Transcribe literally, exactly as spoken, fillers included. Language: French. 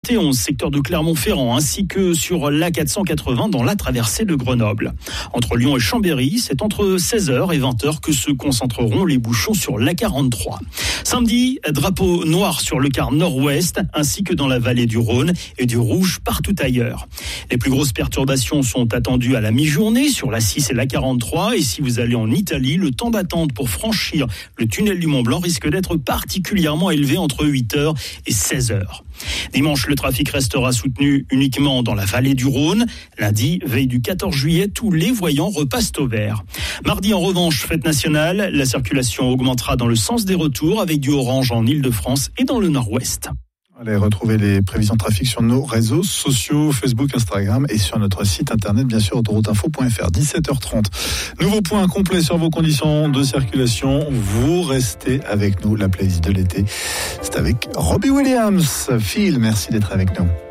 onze, secteur de Clermont-Ferrand, ainsi que sur l'A quatre cent quatre-vingts dans la traversée de Grenoble. Entre Lyon et Chambéry, c'est entre seize heures et vingt heures que se concentreront les bouchons sur l'A quarante-trois. Samedi, drapeau noir sur le quart nord-ouest, ainsi que dans la vallée du Rhône et du rouge partout ailleurs. Les plus grosses perturbations sont attendues à la mi-journée sur l'A six et l'A quarante-trois. Et si vous allez en Italie, le temps d'attente pour franchir le tunnel du Mont-Blanc risque d'être particulièrement élevé entre huit heures et seize heures. Dimanche, le trafic restera soutenu uniquement dans la vallée du Rhône. Lundi, veille du quatorze juillet, tous les voyants repassent au vert. Mardi, en revanche, fête nationale, la circulation augmentera dans le sens des retours avec du orange en Île-de-France et dans le nord-ouest. Allez retrouver les prévisions de trafic sur nos réseaux sociaux, Facebook, Instagram et sur notre site internet, bien sûr, autoroute info point f r. dix-sept heures trente. Nouveau point complet sur vos conditions de circulation. Vous restez avec nous. La playlist de l'été, c'est avec Robbie Williams. Phil, merci d'être avec nous.